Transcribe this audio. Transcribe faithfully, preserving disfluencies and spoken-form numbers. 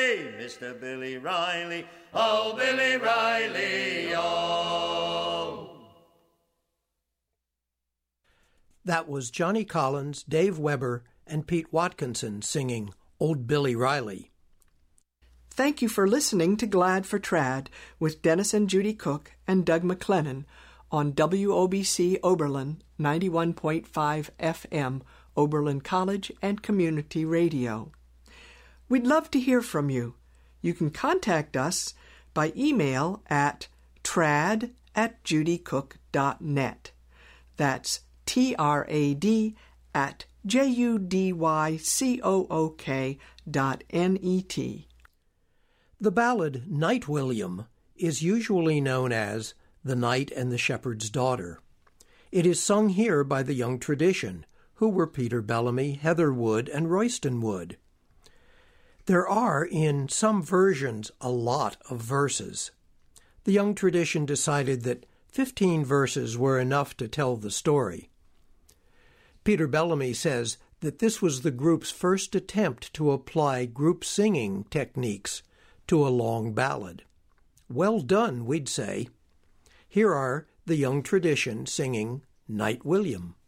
Riley, Mister Billy Riley, oh, Billy Riley, oh. That was Johnny Collins, Dave Weber, and Pete Watkinson singing Old Billy Riley. Thank you for listening to Glad for Trad with Dennis and Judy Cook and Doug McLennan on W O B C Oberlin ninety-one point five F M, Oberlin College and Community Radio. We'd love to hear from you. You can contact us by email at trad at judycook dot net. That's T R A D at J U D Y C O O K dot N E T. The ballad Night William is usually known as The Knight and the Shepherd's Daughter. It is sung here by the Young Tradition, who were Peter Bellamy, Heather Wood, and Royston Wood. There are, in some versions, a lot of verses. The Young Tradition decided that fifteen verses were enough to tell the story. Peter Bellamy says that this was the group's first attempt to apply group singing techniques to a long ballad. Well done, we'd say. Here are the Young Tradition singing Night William.